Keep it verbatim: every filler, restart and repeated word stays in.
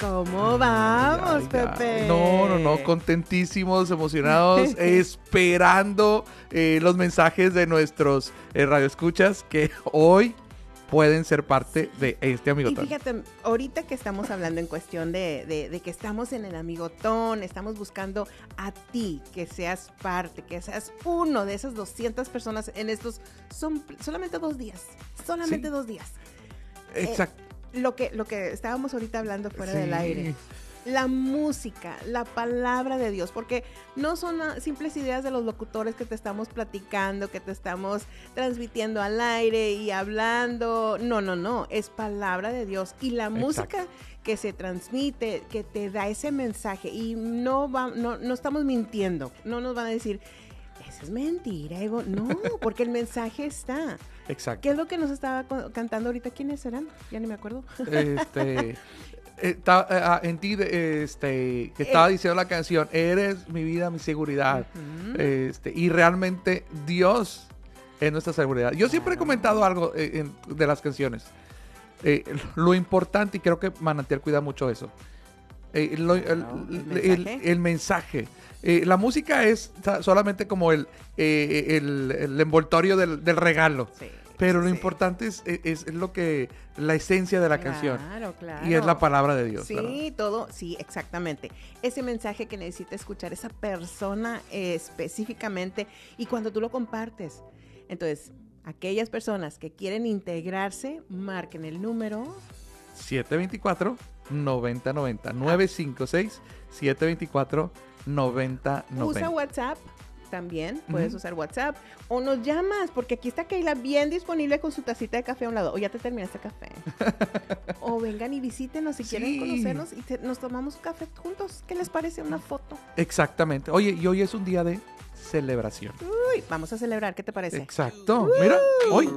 ¿Cómo vamos, Ay, ay, Pepe? ay. No, no, no, contentísimos, emocionados, esperando eh, los mensajes de nuestros eh, radioescuchas que hoy pueden ser parte de este Y amigotón. fíjate, ahorita que estamos hablando en cuestión de, de, de que estamos en el amigotón, estamos buscando a ti que seas parte, que seas uno de esas doscientas personas en estos, son solamente dos días, solamente Sí. dos días. Exacto. Eh, lo, que, lo que estábamos ahorita hablando fuera Sí. del aire. La música, la palabra de Dios, porque no son ah, simples ideas de los locutores que te estamos platicando, que te estamos transmitiendo al aire y hablando. No, no, no, es palabra de Dios. Y la Exacto. música que se transmite, que te da ese mensaje, y no, va, no, no estamos mintiendo, no nos van a decir, eso es mentira, Evo. No, porque el mensaje está. Exacto. ¿Qué es lo que nos estaba co- cantando ahorita? ¿Quiénes eran? Ya ni me acuerdo. Este, eh, ta- eh, ah, en ti, de- este, que estaba diciendo la canción, eres mi vida, mi seguridad. Ujú. Este, y realmente Dios es nuestra seguridad. Yo siempre he comentado algo eh, en- de las canciones. Eh, lo importante, y creo que Manantial cuida mucho eso. eh, lo- el, Claro, el el- mensaje. el- el mensaje. Eh, la música es sa- solamente como el, eh, el, el envoltorio del, del regalo. Sí, Pero lo sí. importante es, es, es lo que, la esencia de la canción. Claro, claro. Y es la palabra de Dios. Sí, ¿verdad? todo, sí, exactamente. Ese mensaje que necesita escuchar esa persona eh, específicamente y cuando tú lo compartes. Entonces, aquellas personas que quieren integrarse, marquen el número. siete dos cuatro, nueve cero nueve cero. nueve cinco seis, siete dos cuatro, nueve cero nueve Usa cero. WhatsApp también, puedes Ujú. usar WhatsApp. O nos llamas, porque aquí está Keila bien disponible con su tacita de café a un lado. O ya te terminaste el café. O vengan y visítenos si Sí. quieren conocernos y te- nos tomamos un café juntos. ¿Qué les parece? Una foto. Exactamente. Oye, y hoy es un día de celebración. Uy, vamos a celebrar, ¿qué te parece? Exacto. Mira, hoy